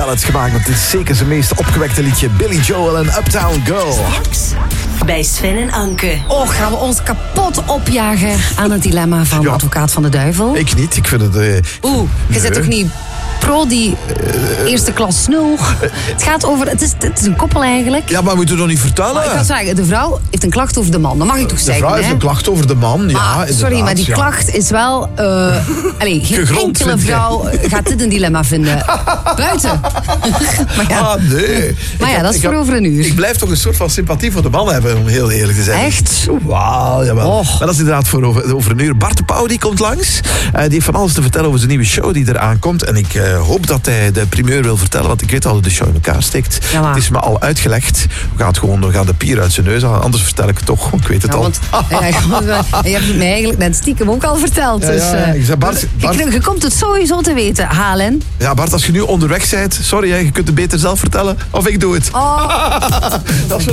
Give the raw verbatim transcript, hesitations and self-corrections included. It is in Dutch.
ballads gemaakt. Want dit is zeker zijn meest opgewekte liedje. Billy Joel en Uptown Girl. Bij Sven en Anke. Oh, gaan we ons kapot opjagen aan het dilemma van Ja. advocaat van de duivel? Ik niet, ik vind het... Uh, Oeh, je nee. zit toch niet pro die eerste klas snul? Het gaat over... Het is, het is een koppel eigenlijk. Ja, maar moet je toch niet vertellen? Maar ik kan zeggen, de vrouw heeft een klacht over de man. Dat mag ik toch De zeggen, vrouw heeft hè? een klacht over de man, ja, Maar, inderdaad. sorry, maar die ja. klacht is wel... Uh, allee, geen Gegrond, enkele vind jij? vrouw gaat dit een dilemma vinden. Buiten. maar ja, Ah, nee. maar ja Ik- dat is ik voor heb- over een uur. Ik blijf toch een soort van sympathie voor de man hebben, om heel eerlijk te zijn. Echt? Wauw, jawel. Och. Maar dat is inderdaad voor over, over een uur. Bart de Pauw die komt langs. Uh, die heeft van alles te vertellen over zijn nieuwe show die eraan komt. En ik uh, hoop dat hij de primeur wil vertellen, want ik weet al hoe de show in elkaar steekt. Ja, maar. Het is me al uitgelegd. We gaan het gewoon, we gaan de pier uit zijn neus halen. Anders vertel ik het toch, want ik weet het Ja, al. want ja, je hebt het mij eigenlijk net stiekem ook al verteld. Ja, Dus, ja, uh, ik zei, Bart- Bart- ik- je komt het sowieso te weten, Halen. Ja, Bart, als je nu onderweg bent, sorry, hè, je kunt het beter zelf vertellen. Of ik doe het. Oh. Dat is